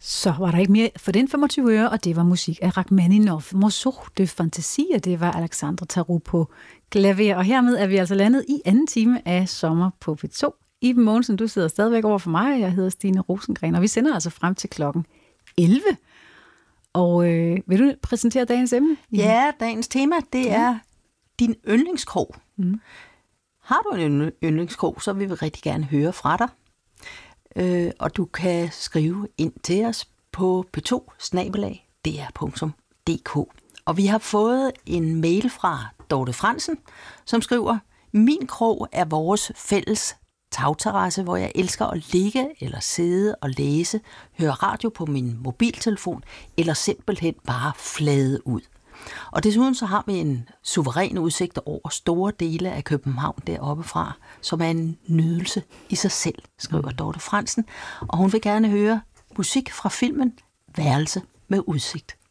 Så var der ikke mere for den 25 øre, og det var musik af Rachmaninoff. Morceau de Fantasie, og det var Alexandre Tarot på klaver. Og hermed er vi altså landet i anden time af Sommer på P2. Iben Mogensen, du sidder stadigvæk over for mig, og jeg hedder Stine Rosengren, og vi sender altså frem til klokken 11. Og vil du præsentere dagens emne? Ja, dagens tema, det er din yndlingskrog. Mm. Har du en yndlingskrog, så vil vi rigtig gerne høre fra dig. Og du kan skrive ind til os på p2@dr.dk. Og vi har fået en mail fra Dorte Fransen, som skriver: Min krog er vores fælles tagterrasse, hvor jeg elsker at ligge eller sidde og læse, høre radio på min mobiltelefon eller simpelthen bare flade ud. Og desuden så har vi en suveræn udsigt over store dele af København deroppe fra, som er en nydelse i sig selv, skriver Dorte Fransen. Og hun vil gerne høre musik fra filmen Værelse med udsigt.